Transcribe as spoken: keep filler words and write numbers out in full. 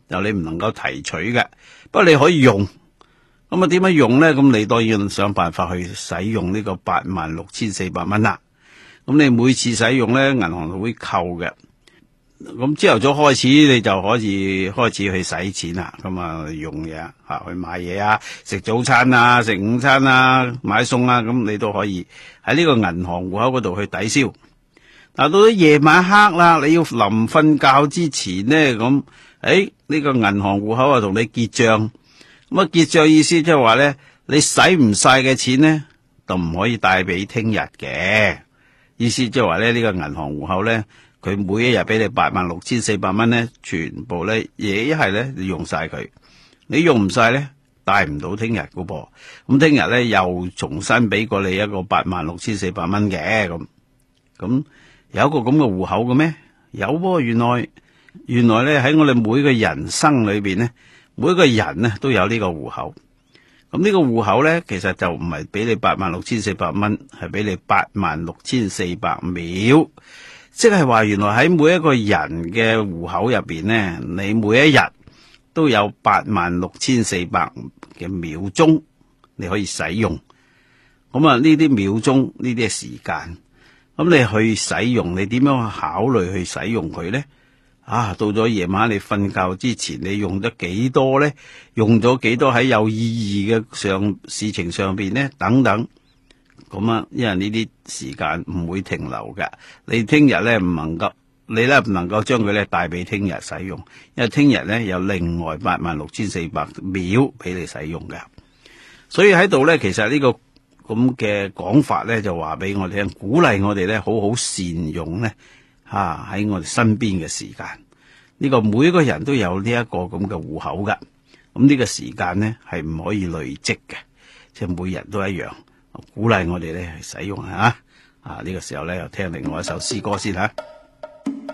就你唔能夠提取嘅，不過你可以用。咁啊點樣用咧？咁你當然想辦法去使用呢個八萬六千四百蚊啦。咁你每次使用咧，銀行會扣嘅。咁朝頭早開始你就可以開始去使錢啦。咁啊用嘢啊，去買嘢啊，食早餐啊，食午餐啊，買餸啊，咁你都可以喺呢個銀行戶口嗰度去抵消。但到咗夜晚黑啦，你要臨瞓覺之前咧，咁誒呢個銀行戶口啊同你結賬。咁啊結賬意思即係話咧，你使唔晒嘅錢咧，就唔可以帶俾聽日嘅。意思即係話咧，呢個銀行戶口咧，佢每一日俾你八萬六千四百蚊咧，全部咧嘢一係咧你用晒佢，你用唔晒咧帶唔到聽日噶噃。咁聽日咧又重新俾過你一個八萬六千四百蚊嘅。咁咁有一個咁嘅戶口嘅咩？有喎，原來原來咧喺我哋每個人生裏邊咧，每個人咧都有呢個戶口。咁呢個戶口咧，其實就唔係俾你八萬六千四百蚊，係俾你八萬六千四百秒。即係話原來喺每一個人嘅戶口入邊咧，你每一日都有八萬六千四百嘅秒鐘你可以使用。咁啊呢啲秒鐘呢啲係時間，咁你去使用，你點樣考慮去使用佢咧？啊，到咗夜晚你瞓覺之前，你用咗幾多咧？用咗幾多喺有意義嘅上事情上邊咧？等等，咁啊，因為呢啲時間唔會停留嘅。你聽日咧唔能夠，你咧唔能夠將佢咧帶俾聽日使用，因為聽日咧有另外八萬六千四百秒俾你使用嘅。所以喺度咧，其實呢個咁嘅講法咧，就話俾我哋聽，鼓勵我哋咧好好善用咧。啊！喺我哋身邊嘅時間，呢個每一個人都有呢一個咁嘅戶口噶。咁呢個時間呢係唔可以累積嘅，即係每人都一樣。鼓勵我哋咧去使用吓。啊，呢個時候咧又聽另外一首詩歌先吓。